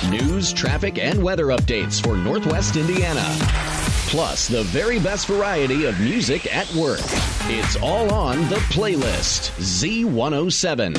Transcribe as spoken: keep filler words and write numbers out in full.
News, traffic, and weather updates for Northwest Indiana. Plus, the very best variety of music at work. It's all on The Playlist, Z one oh seven.